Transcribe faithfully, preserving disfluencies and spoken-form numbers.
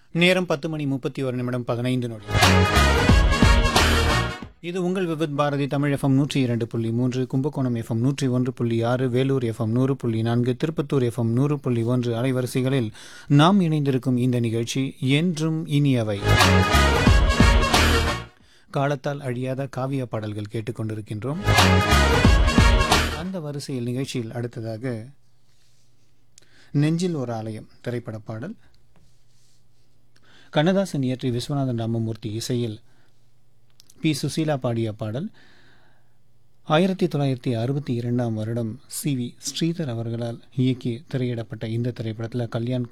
நேரம் பத்து மணி முப்பத்தி ஒரு நிமிடம் பதினைந்து நொடி. இது உங்கள் விவித் பாரதி தமிழ் எஃப்எம் நூற்றி இரண்டு புள்ளி மூன்று, கும்பகோணம் எஃப்எம் நூற்றி ஒன்று புள்ளி ஆறு, வேலூர் எஃப்எம் நூறு புள்ளி நான்கு, திருப்பத்தூர் எஃப்எம் நூறு புள்ளி ஒன்று அலைவரிசைகளில் நாம் இணைந்திருக்கும் இந்த நிகழ்ச்சி என்றும் இனியவை. காலத்தால் அழியாத காவிய பாடல்கள் கேட்டுக்கொண்டிருக்கின்றோம். அந்த வரிசையில் நிகழ்ச்சியில் அடுத்ததாக நெஞ்சில் ஒரு ஆலயம் திரைப்பட பாடல். கண்ணதாசன் இயற்றி விஸ்வநாதன் ராமமூர்த்தி இசையில் பி சுசீலா பாடிய பாடல். ஆயிரத்தி தொள்ளாயிரத்தி அறுபத்தி இரண்டாம் வருடம் சி வி ஸ்ரீதர் அவர்களால் இயக்கி திரையிடப்பட்ட இந்த திரைப்படத்தில் கல்யாண்